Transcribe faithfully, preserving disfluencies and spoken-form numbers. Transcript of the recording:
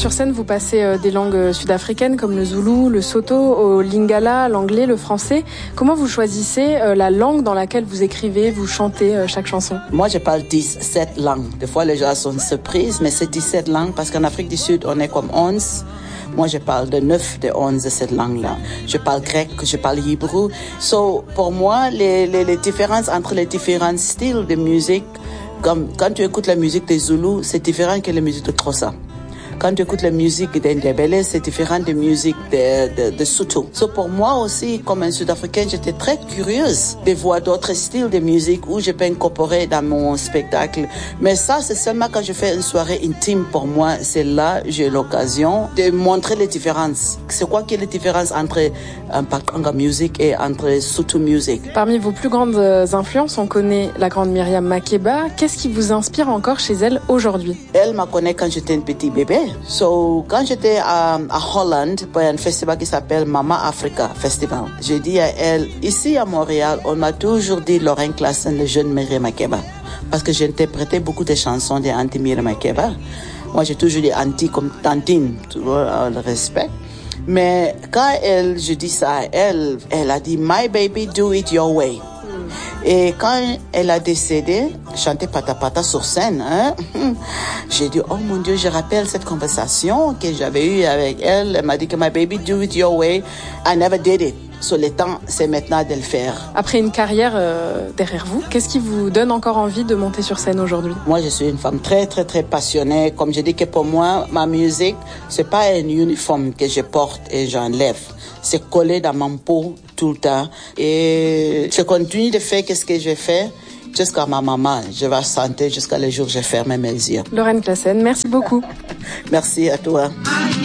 sur scène, vous passez euh, des langues sud-africaines comme le zoulou, le soto, au lingala, l'anglais, le français. Comment vous choisissez euh, la langue dans laquelle vous écrivez, vous chantez euh, chaque chanson? Moi, je parle dix-sept langues. Des fois, les gens sont surprises, mais c'est dix-sept langues parce qu'en Afrique du Sud, on est comme onze. Moi, je parle de neuf de onze de cette langue-là. Je parle grec, je parle hébreu. So, pour moi, les, les, les différences entre les différents styles de musique, comme quand tu écoutes la musique des Zoulous, c'est différent que la musique de Xhosa. Quand tu écoutes la musique d'Indebele, c'est différent de la musique de, de, de Sotho. So pour moi aussi, comme un Sud-Africaine, j'étais très curieuse de voir d'autres styles de musique où je peux incorporer dans mon spectacle. Mais ça, c'est seulement quand je fais une soirée intime pour moi. C'est là que j'ai l'occasion de montrer les différences. C'est quoi qui est la différence entre un Pakanga music et entre Sotho music? Parmi vos plus grandes influences, on connaît la grande Myriam Makeba. Qu'est-ce qui vous inspire encore chez elle aujourd'hui? Elle m'a connue quand j'étais un petit bébé. So, quand j'étais à, à Hollande pour un festival qui s'appelle Mama Africa Festival, j'ai dit à elle, ici à Montréal, on m'a toujours dit Lorraine Classen, le jeune Myriam Makeba, parce que j'ai interprété beaucoup de chansons de Auntie Myriam Makeba. Moi, j'ai toujours dit Auntie comme tantine, tu vois, le respect. Mais quand elle, je dis ça à elle, elle a dit, My baby, do it your way. Et quand elle a décédé, chanter Pata Pata sur scène, hein, j'ai dit, oh mon Dieu, je rappelle cette conversation que j'avais eue avec elle. Elle m'a dit que my baby, do it your way. I never did it. So, le temps, c'est maintenant de le faire. Après une carrière euh, derrière vous, qu'est-ce qui vous donne encore envie de monter sur scène aujourd'hui? Moi, je suis une femme très, très, très passionnée. Comme je dis que pour moi, ma musique, c'est pas un uniforme que je porte et j'enlève. C'est collé dans mon peau tout le temps. Et je continue de faire ce que je fais jusqu'à ma maman. Je vais chanter jusqu'à le jour où je ferme mes yeux. Lorraine Classen, merci beaucoup. Merci à toi.